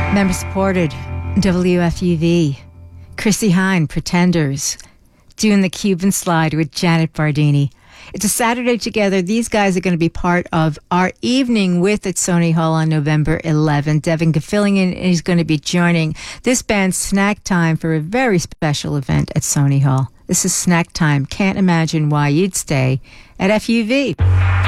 Member supported, WFUV. Chrissie Hynde, Pretenders, doing the Cuban Slide with Janet Bardini. It's a Saturday together. These guys are going to be part of our evening with at Sony Hall on November 11th. Devin Gafillion is going to be joining this band Snack Time for a very special event at Sony Hall. This is Snack Time. Can't imagine why you'd stay at FUV.